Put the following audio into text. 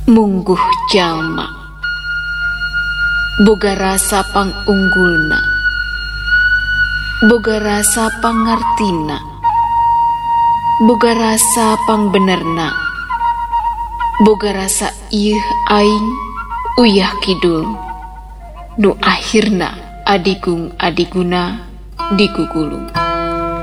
Mungguh jalma boga rasa pangunggulna, boga rasa pangartina, boga rasa pangbenerna, boga rasa ieuh aing uyah kidul, nu akhirna adigung adiguna digugulung.